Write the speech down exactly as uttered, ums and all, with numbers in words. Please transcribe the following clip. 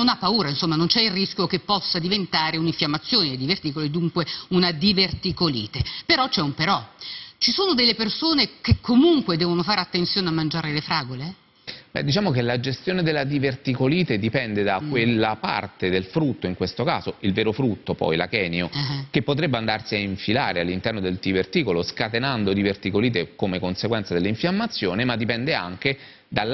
non ha paura, insomma non c'è il rischio che possa diventare un'infiammazione dei diverticoli, dunque una diverticolite. Però c'è un però. Ci sono delle persone che comunque devono fare attenzione a mangiare le fragole? Beh, diciamo che la gestione della diverticolite dipende da Mm. quella parte del frutto, in questo caso il vero frutto, poi l'achenio, Uh-huh. che potrebbe andarsi a infilare all'interno del diverticolo, scatenando diverticolite come conseguenza dell'infiammazione, ma dipende anche dalla